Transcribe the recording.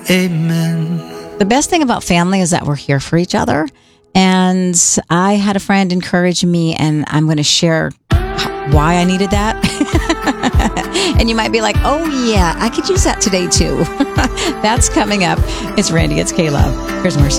amen. The best thing about family is that we're here for each other. And I had a friend encourage me, and I'm going to share why I needed that. And you might be like, oh yeah, I could use that today too. That's coming up. It's Randy, it's K-Love. Here's Mercy.